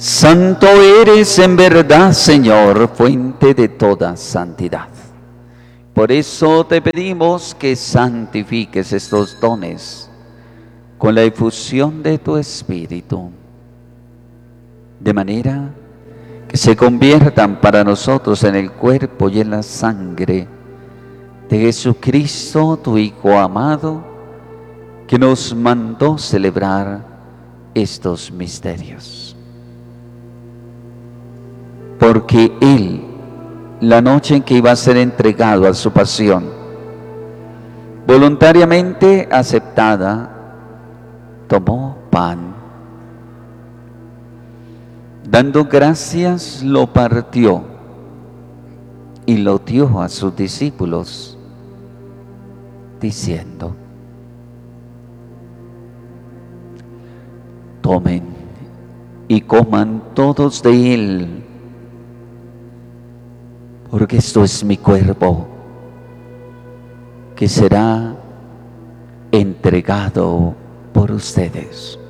Santo eres en verdad, Señor, fuente de toda santidad. Por eso te pedimos que santifiques estos dones con la efusión de tu Espíritu, de manera que se conviertan para nosotros en el cuerpo y en la sangre de Jesucristo, tu Hijo amado, que nos mandó celebrar estos misterios. Porque Él, la noche en que iba a ser entregado a su pasión, voluntariamente aceptada, tomó pan. Dando gracias, lo partió y lo dio a sus discípulos, diciendo: tomen y coman todos de él, porque esto es mi cuerpo, que será entregado por ustedes.